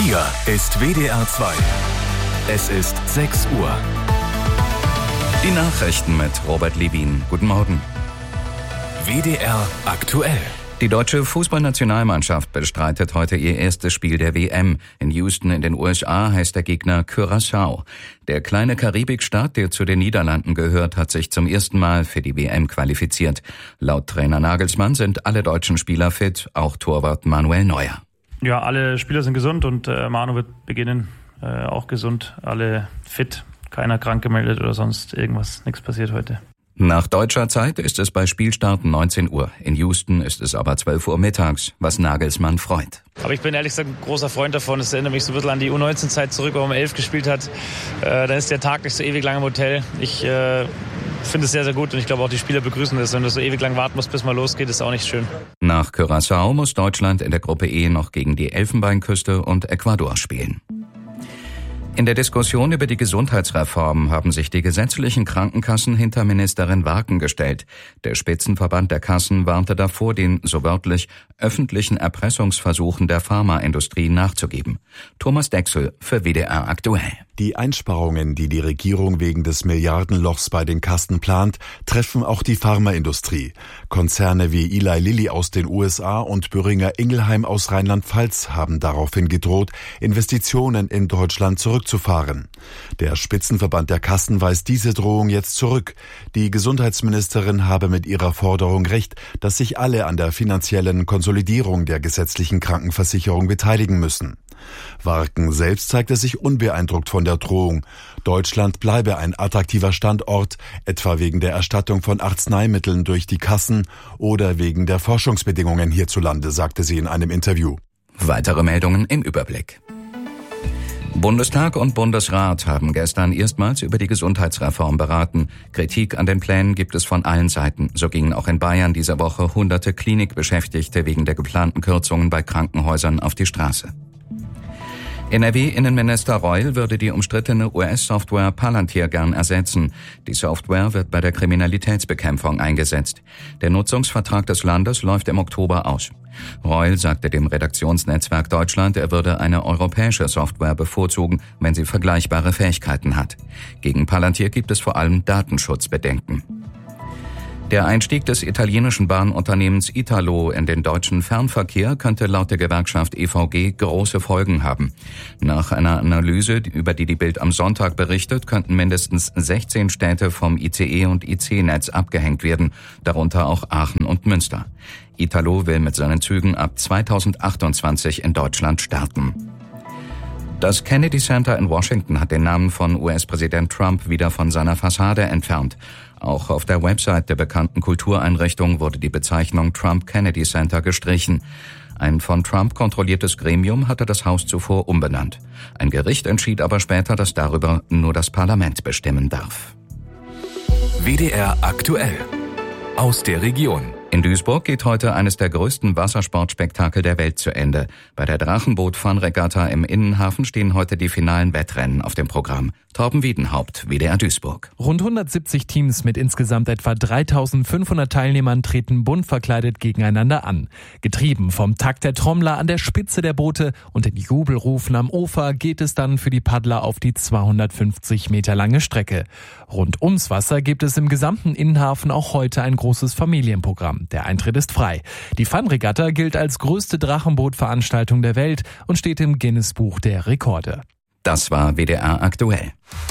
Hier ist WDR 2. Es ist 6 Uhr. Die Nachrichten mit Robert Levin. Guten Morgen. WDR aktuell. Die deutsche Fußballnationalmannschaft bestreitet heute ihr erstes Spiel der WM. In Houston in den USA heißt der Gegner Curaçao. Der kleine Karibikstaat, der zu den Niederlanden gehört, hat sich zum ersten Mal für die WM qualifiziert. Laut Trainer Nagelsmann sind alle deutschen Spieler fit, auch Torwart Manuel Neuer. Ja, alle Spieler sind gesund und Manu wird beginnen, auch gesund, alle fit, keiner krank gemeldet oder sonst irgendwas, nichts passiert heute. Nach deutscher Zeit ist es bei Spielstart 19 Uhr. In Houston ist es aber 12 Uhr mittags, was Nagelsmann freut. Aber ich bin ehrlich gesagt ein großer Freund davon. Es erinnert mich so ein bisschen an die U19-Zeit zurück, wo man 11 gespielt hat. Dann ist der Tag nicht so ewig lang im Hotel. Ich finde es sehr, sehr gut und ich glaube auch die Spieler begrüßen das. Wenn du so ewig lang warten musst, bis mal losgeht, ist auch nicht schön. Nach Curaçao muss Deutschland in der Gruppe E noch gegen die Elfenbeinküste und Ecuador spielen. In der Diskussion über die Gesundheitsreform haben sich die gesetzlichen Krankenkassen hinter Ministerin Warken gestellt. Der Spitzenverband der Kassen warnte davor, den, so wörtlich, öffentlichen Erpressungsversuchen der Pharmaindustrie nachzugeben. Thomas Dechsel für WDR aktuell. Die Einsparungen, die die Regierung wegen des Milliardenlochs bei den Kassen plant, treffen auch die Pharmaindustrie. Konzerne wie Eli Lilly aus den USA und Boehringer Ingelheim aus Rheinland-Pfalz haben daraufhin gedroht, Investitionen in Deutschland zurückzufahren. Der Spitzenverband der Kassen weist diese Drohung jetzt zurück. Die Gesundheitsministerin habe mit ihrer Forderung recht, dass sich alle an der finanziellen Konsolidierung der gesetzlichen Krankenversicherung beteiligen müssen. Warken selbst zeigte sich unbeeindruckt von der Drohung. Deutschland bleibe ein attraktiver Standort, etwa wegen der Erstattung von Arzneimitteln durch die Kassen oder wegen der Forschungsbedingungen hierzulande, sagte sie in einem Interview. Weitere Meldungen im Überblick. Bundestag und Bundesrat haben gestern erstmals über die Gesundheitsreform beraten. Kritik an den Plänen gibt es von allen Seiten. So gingen auch in Bayern dieser Woche hunderte Klinikbeschäftigte wegen der geplanten Kürzungen bei Krankenhäusern auf die Straße. NRW-Innenminister Reul würde die umstrittene US-Software Palantir gern ersetzen. Die Software wird bei der Kriminalitätsbekämpfung eingesetzt. Der Nutzungsvertrag des Landes läuft im Oktober aus. Reul sagte dem Redaktionsnetzwerk Deutschland, er würde eine europäische Software bevorzugen, wenn sie vergleichbare Fähigkeiten hat. Gegen Palantir gibt es vor allem Datenschutzbedenken. Der Einstieg des italienischen Bahnunternehmens Italo in den deutschen Fernverkehr könnte laut der Gewerkschaft EVG große Folgen haben. Nach einer Analyse, über die die Bild am Sonntag berichtet, könnten mindestens 16 Städte vom ICE- und IC-Netz abgehängt werden, darunter auch Aachen und Münster. Italo will mit seinen Zügen ab 2028 in Deutschland starten. Das Kennedy Center in Washington hat den Namen von US-Präsident Trump wieder von seiner Fassade entfernt. Auch auf der Website der bekannten Kultureinrichtung wurde die Bezeichnung Trump Kennedy Center gestrichen. Ein von Trump kontrolliertes Gremium hatte das Haus zuvor umbenannt. Ein Gericht entschied aber später, dass darüber nur das Parlament bestimmen darf. WDR aktuell. Aus der Region. In Duisburg geht heute eines der größten Wassersportspektakel der Welt zu Ende. Bei der Drachenboot-Fun-Regatta im Innenhafen stehen heute die finalen Wettrennen auf dem Programm. Torben Wiedenhaupt, WDR Duisburg. Rund 170 Teams mit insgesamt etwa 3500 Teilnehmern treten bunt verkleidet gegeneinander an. Getrieben vom Takt der Trommler an der Spitze der Boote und den Jubelrufen am Ufer geht es dann für die Paddler auf die 250 Meter lange Strecke. Rund ums Wasser gibt es im gesamten Innenhafen auch heute ein großes Familienprogramm. Der Eintritt ist frei. Die Fun-Regatta gilt als größte Drachenboot-Veranstaltung der Welt und steht im Guinness-Buch der Rekorde. Das war WDR aktuell.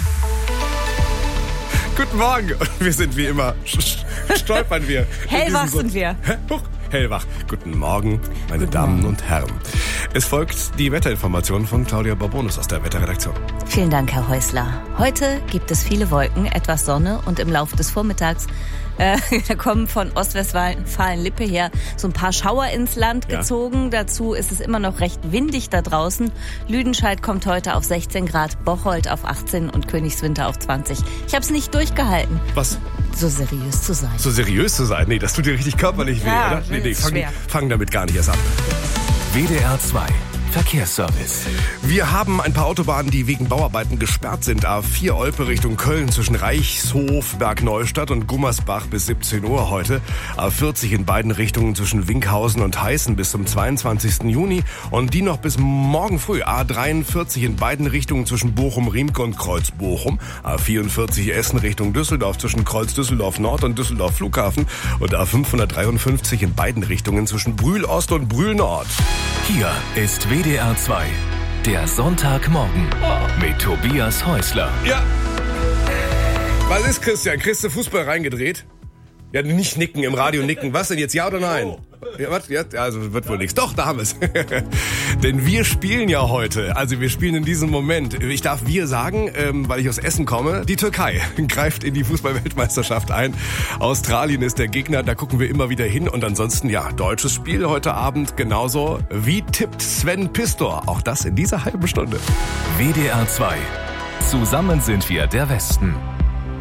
Guten Morgen. Wir sind wie immer, stolpern wir. Hellwach sind wir. Hellwach. Guten Morgen, meine Damen und Herren. Es folgt die Wetterinformation von Claudia Barbonus aus der Wetterredaktion. Vielen Dank, Herr Häusler. Heute gibt es viele Wolken, etwas Sonne und im Laufe des Vormittags da kommen von Ostwestfalen-Lippe her so ein paar Schauer ins Land gezogen. Dazu ist es immer noch recht windig da draußen. Lüdenscheid kommt heute auf 16 Grad, Bocholt auf 18 und Königswinter auf 20. Ich habe es nicht durchgehalten. Was? So seriös zu sein. So seriös zu sein? Nee, das tut dir richtig körperlich weh, oder? Nee, fang damit gar nicht erst an. WDR 2. Verkehrsservice. Wir haben ein paar Autobahnen, die wegen Bauarbeiten gesperrt sind. A4 Olpe Richtung Köln zwischen Reichshof, Bergneustadt und Gummersbach bis 17 Uhr heute. A40 in beiden Richtungen zwischen Winkhausen und Heißen bis zum 22. Juni. Und die noch bis morgen früh. A43 in beiden Richtungen zwischen Bochum-Riemke und Kreuz-Bochum. A44 Essen Richtung Düsseldorf zwischen Kreuz-Düsseldorf Nord und Düsseldorf Flughafen. Und A553 in beiden Richtungen zwischen Brühl Ost und Brühl Nord. Hier ist WDR 2, der Sonntagmorgen mit Tobias Häusler. Ja. Was ist, Christian? Kriegst du Fußball reingedreht? Ja, nicht nicken, im Radio nicken. Was denn jetzt, ja oder nein? Ja, was? Ja, also wird wohl nichts. Doch, da haben wir es. Denn wir spielen ja heute. Also wir spielen in diesem Moment. Ich darf wir sagen, weil ich aus Essen komme. Die Türkei greift in die Fußball-Weltmeisterschaft ein. Australien ist der Gegner. Da gucken wir immer wieder hin. Und ansonsten, ja, deutsches Spiel heute Abend genauso. Wie tippt Sven Pistor? Auch das in dieser halben Stunde. WDR 2. Zusammen sind wir der Westen.